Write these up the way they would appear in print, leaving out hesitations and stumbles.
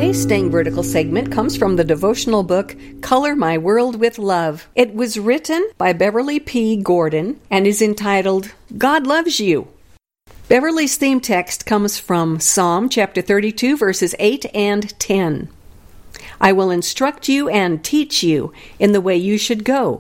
Today's Staying Vertical segment comes from the devotional book, Color My World with Love. It was written by Beverly P. Gordon and is entitled, God Loves You. Beverly's theme text comes from Psalm chapter 32, verses 8 and 10. I will instruct you and teach you in the way you should go.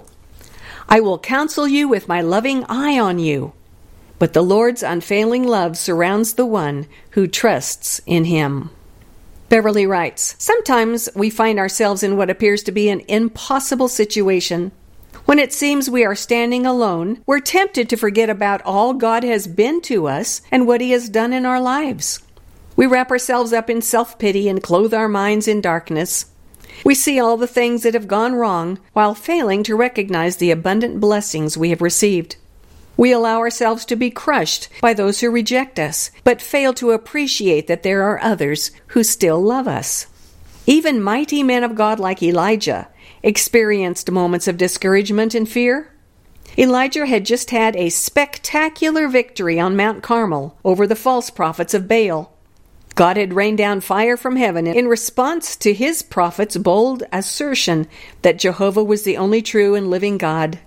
I will counsel you with my loving eye on you. But the Lord's unfailing love surrounds the one who trusts in Him. Beverly writes, sometimes we find ourselves in what appears to be an impossible situation. When it seems we are standing alone, we're tempted to forget about all God has been to us and what He has done in our lives. We wrap ourselves up in self-pity and clothe our minds in darkness. We see all the things that have gone wrong while failing to recognize the abundant blessings we have received. We allow ourselves to be crushed by those who reject us, but fail to appreciate that there are others who still love us. Even mighty men of God like Elijah experienced moments of discouragement and fear. Elijah had just had a spectacular victory on Mount Carmel over the false prophets of Baal. God had rained down fire from heaven in response to his prophet's bold assertion that Jehovah was the only true and living God.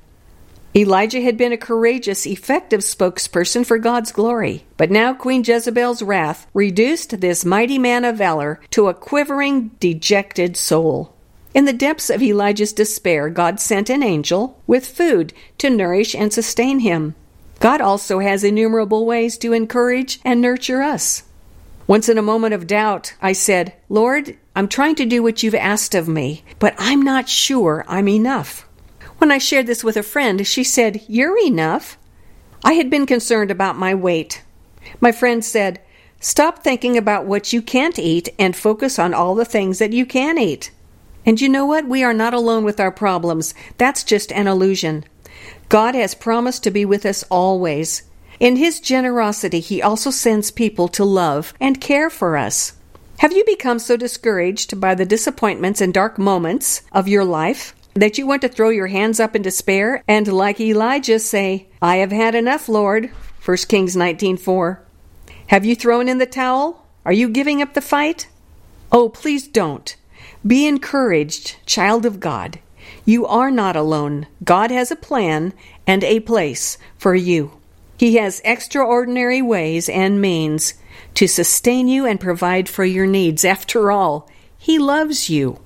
Elijah had been a courageous, effective spokesperson for God's glory, but now Queen Jezebel's wrath reduced this mighty man of valor to a quivering, dejected soul. In the depths of Elijah's despair, God sent an angel with food to nourish and sustain him. God also has innumerable ways to encourage and nurture us. Once in a moment of doubt, I said, Lord, I'm trying to do what you've asked of me, but I'm not sure I'm enough. When I shared this with a friend, she said, You're enough. I had been concerned about my weight. My friend said, Stop thinking about what you can't eat and focus on all the things that you can eat. And you know what? We are not alone with our problems. That's just an illusion. God has promised to be with us always. In His generosity, He also sends people to love and care for us. Have you become so discouraged by the disappointments and dark moments of your life that you want to throw your hands up in despair and, like Elijah, say, I have had enough, Lord, 1 Kings 19:4. Have you thrown in the towel? Are you giving up the fight? Oh, please don't. Be encouraged, child of God. You are not alone. God has a plan and a place for you. He has extraordinary ways and means to sustain you and provide for your needs. After all, He loves you.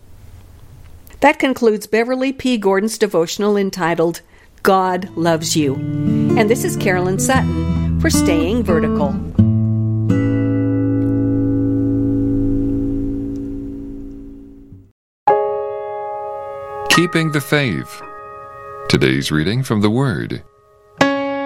That concludes Beverly P. Gordon's devotional entitled, God Loves You. And this is Carolyn Sutton for Staying Vertical. Keeping the Faith. Today's reading from the Word.